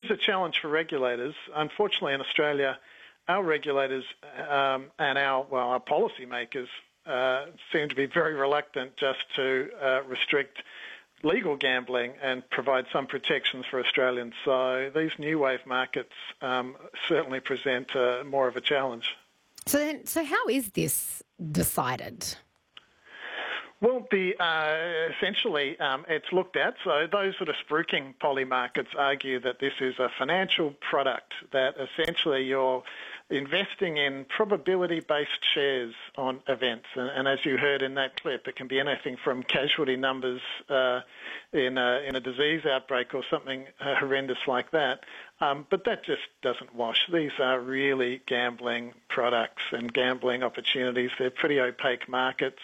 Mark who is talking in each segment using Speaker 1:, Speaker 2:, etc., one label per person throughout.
Speaker 1: a challenge for regulators. Unfortunately, in Australia, our regulators and our policymakers seem to be very reluctant just to restrict legal gambling and provide some protections for Australians. So these new wave markets certainly present more of a challenge.
Speaker 2: So how is this decided?
Speaker 1: Well, essentially, it's looked at. So those sort of spruiking poly markets argue that this is a financial product, that essentially you're investing in probability-based shares on events. And as you heard in that clip, it can be anything from casualty numbers in a disease outbreak or something horrendous like that. But that just doesn't wash. These are really gambling products and gambling opportunities. They're pretty opaque markets.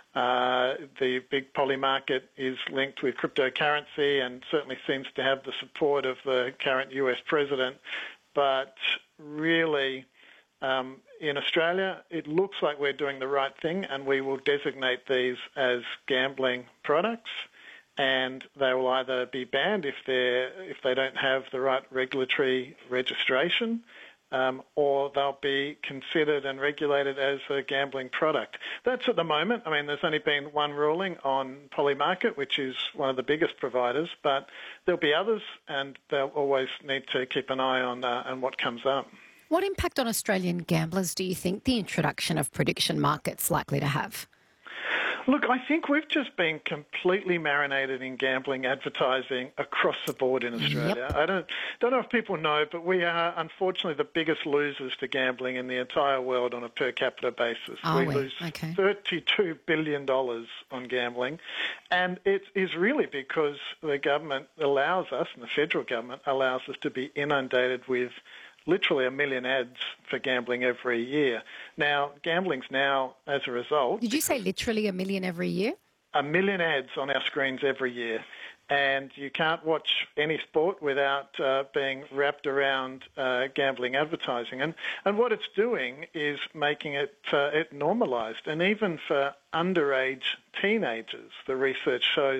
Speaker 1: The big poly market is linked with cryptocurrency and certainly seems to have the support of the current US president. But really, in Australia, it looks like we're doing the right thing, and we will designate these as gambling products, and they will either be banned if they don't have the right regulatory registration, or they'll be considered and regulated as a gambling product. That's at the moment. I mean, there's only been one ruling on Polymarket, which is one of the biggest providers, but there'll be others, and they'll always need to keep an eye on what comes up.
Speaker 2: What impact on Australian gamblers do you think the introduction of prediction markets likely to have?
Speaker 1: Look, I think we've just been completely marinated in gambling advertising across the board in Australia. Yep. I don't know if people know, but we are unfortunately the biggest losers to gambling in the entire world on a per capita basis. We lose $32 billion on gambling, and it is really because the government allows us, and the federal government allows us, to be inundated with literally 1 million ads for gambling every year. Now, gambling's now, as a result...
Speaker 2: Did you say literally 1 million every year?
Speaker 1: 1 million ads on our screens every year. And you can't watch any sport without being wrapped around gambling advertising. And what it's doing is making it normalised. And even for underage teenagers, the research shows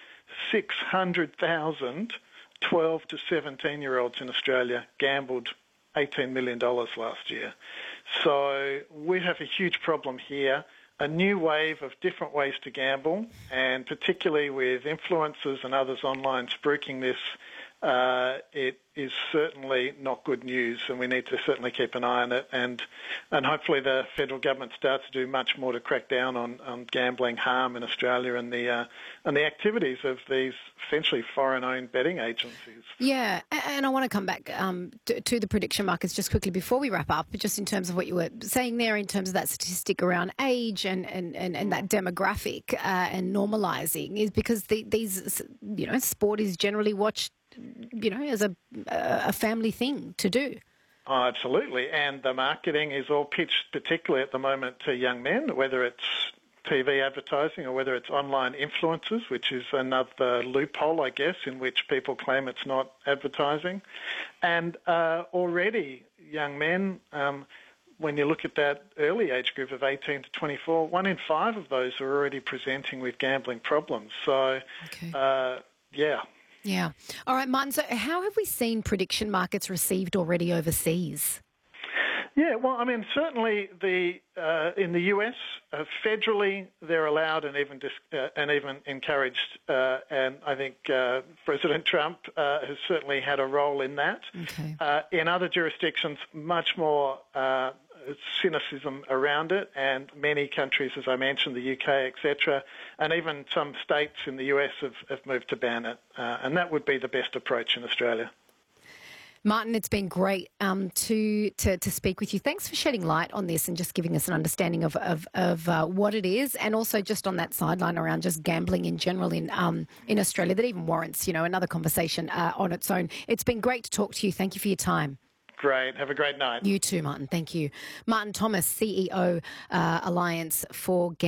Speaker 1: 600,000 12 to 17-year-olds in Australia gambled $18 million last year. So we have a huge problem here, a new wave of different ways to gamble, and particularly with influencers and others online spruiking this, it is certainly not good news, and we need to certainly keep an eye on it. And hopefully the federal government starts to do much more to crack down on gambling harm in Australia and the activities of these essentially foreign-owned betting agencies.
Speaker 2: Yeah, and I want to come back to the prediction markets just quickly before we wrap up, just in terms of what you were saying there in terms of that statistic around age and that demographic and normalising, is because these, sport is generally watched, as a family thing to do.
Speaker 1: Oh, absolutely. And the marketing is all pitched, particularly at the moment, to young men, whether it's TV advertising or whether it's online influencers, which is another loophole, I guess, in which people claim it's not advertising. And already young men, when you look at that early age group of 18 to 24, 1 in 5 of those are already presenting with gambling problems. So, yeah.
Speaker 2: Yeah. All right, Martin, so how have we seen prediction markets received already overseas?
Speaker 1: Yeah, well, I mean, certainly in the US, federally they're allowed and even encouraged, and I think President Trump has certainly had a role in that.
Speaker 2: Okay.
Speaker 1: In other jurisdictions, much more cynicism around it, and many countries, as I mentioned, the UK, etc., and even some states in the US have moved to ban it, and that would be the best approach in Australia.
Speaker 2: Martin, it's been great to speak with you. Thanks for shedding light on this and just giving us an understanding of what it is, and also just on that sideline around just gambling in general in Australia that even warrants, another conversation on its own. It's been great to talk to you. Thank you for your time.
Speaker 1: Great. Have a great night.
Speaker 2: You too, Martin. Thank you. Martin Thomas, CEO, Alliance for Gambling.